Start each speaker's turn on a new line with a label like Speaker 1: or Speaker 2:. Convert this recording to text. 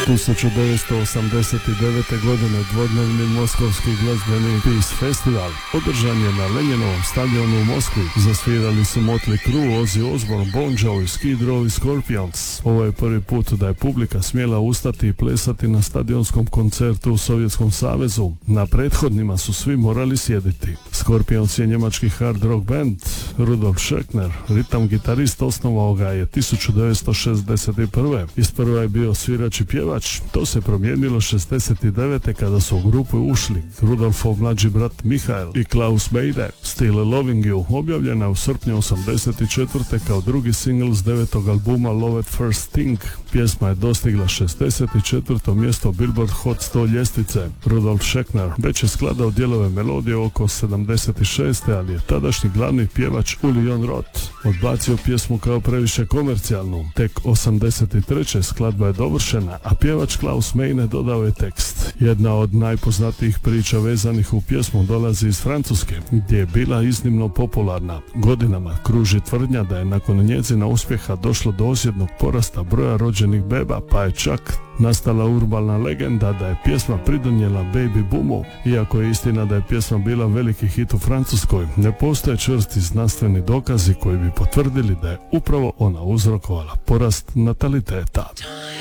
Speaker 1: 1989. godine dvodnevni moskovski glazbeni Peace Festival održan je na Lenjinovom stadionu u Moskvi. Zasvirali su Motley Crue, Ozzy Osbourne, Bon Jovi, Skid Row i Scorpions. Ovo je prvi put da je publika smjela ustati i plesati na stadionskom koncertu u Sovjetskom savezu. Na prethodnima su svi morali sjediti. Scorpions je njemački hard rock band. Rudolf Schöckner, ritam gitarist, osnovao ga je 1961. Isprva je bio svirač i pjevač. To se promijenilo 69. kada su u grupu ušli Rudolfov mlađi brat Michael i Klaus Beide. Still Loving You objavljena u srpnju 84. kao drugi singl s 9. albuma Love at First Sting. Pjesma je dostigla 64. mjesto Billboard Hot 100 ljestvice. Rudolf Schöckner već je skladao dijelove melodije oko 76. ali je tadašnji glavni pjevač Uli Jon Roth odbacio pjesmu kao previše komercijalnu. Tek 83. skladba je dovršena, a pjevač Klaus Meine dodao je tekst. Jedna od najpoznatijih priča vezanih u pjesmu dolazi iz Francuske, gdje je bila iznimno popularna. Godinama kruži tvrdnja da je nakon njezina uspjeha došlo do osjetnog porasta broja rođenih beba, pa je čak nastala urbana legenda da je pjesma pridonijela baby boomu. Iako je istina da je pjesma bila veliki hit u Francuskoj, ne postoje čvrsti znanstveni dokazi koji bi potvrdili da je upravo ona uzrokovala porast nataliteta.